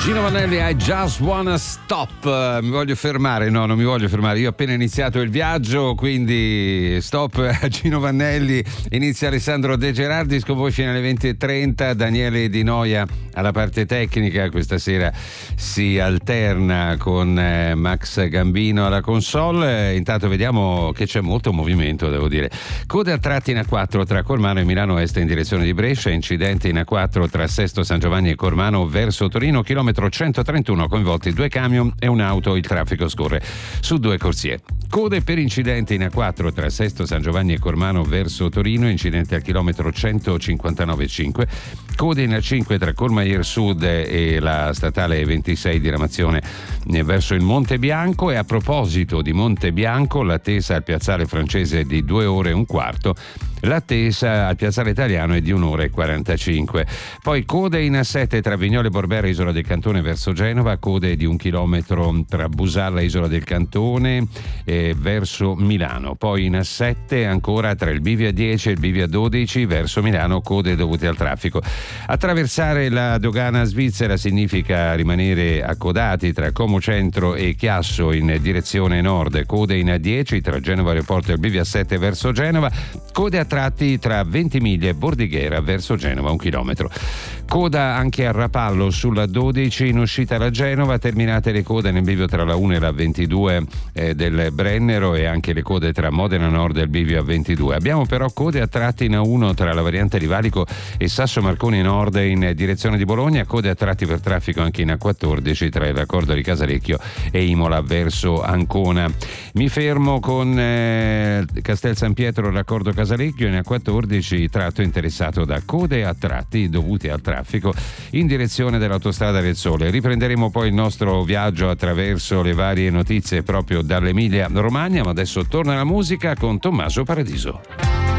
Gino Vanelli, I just wanna stop. Mi voglio fermare, no, non mi voglio fermare. Io ho appena iniziato il viaggio, quindi stop a Gino Vanelli. Inizia Alessandro De Gerardis con voi fino alle 20:30. Daniele Di Noia alla parte tecnica. Questa sera si alterna con Max Gambino alla console. Intanto vediamo che c'è molto movimento, devo dire. Code a tratti in A4 tra Cormano e Milano Est in direzione di Brescia. Incidente in A4 tra Sesto San Giovanni e Cormano verso Torino, chilometro 131, coinvolti 2 camion e un'auto. Il traffico scorre su 2 corsie. Code per incidente in A4 tra Sesto San Giovanni e Cormano verso Torino, incidente al chilometro 159,5. Code in A5 tra Courmayeur Sud e la statale 26 diramazione verso il Monte Bianco. E a proposito di Monte Bianco, l'attesa al piazzale francese è di 2 ore e un quarto. L'attesa al piazzale italiano è di 1 ora e 45. Poi code in A7 tra Vignole Borbera, Isola del Cantone verso Genova, code di 1 chilometro tra Busalla, Isola del Cantone verso Milano. Poi in A7 ancora tra il Bivio A10 e il Bivio A12 verso Milano, code dovute al traffico. Attraversare la dogana svizzera significa rimanere accodati tra Como Centro e Chiasso in direzione nord, code in A10 tra Genova Aeroporto e il Bivio A7 verso Genova, code a tratti tra Ventimiglia e Bordighera verso Genova 1 chilometro. Coda anche a Rapallo sulla 12 in uscita da Genova, terminate le code nel bivio tra la 1 e la 22 del Brennero e anche le code tra Modena Nord e il bivio A22. Abbiamo però code a tratti in A1 tra la variante di Valico e Sasso Marconi Nord in direzione di Bologna, code a tratti per traffico anche in A14 tra il raccordo di Casalecchio e Imola verso Ancona. Mi fermo con Castel San Pietro, raccordo Casalecchio, in A14 tratto interessato da code a tratti dovuti al traffico in direzione dell'autostrada del Sole. Riprenderemo poi il nostro viaggio attraverso le varie notizie proprio dall'Emilia Romagna, ma adesso torna la musica con Tommaso Paradiso.